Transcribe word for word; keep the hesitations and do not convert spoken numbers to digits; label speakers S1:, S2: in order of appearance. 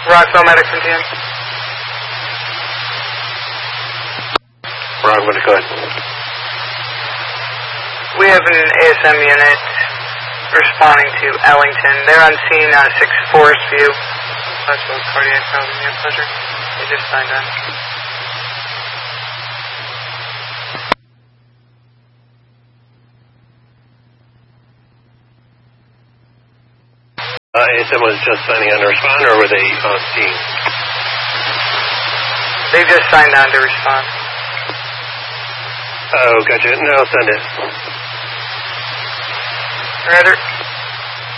S1: Rockville Medics and T M.
S2: Rockville, go ahead.
S1: We have an A S M unit responding to Ellington. They're on scene, uh, six Forest View. Possible cardiac problem, your pleasure. They just signed on.
S2: Uh, A S M was just signing on to respond, or were they on scene?
S1: They just signed on to respond.
S2: Oh, gotcha. No, send it.
S1: Rather.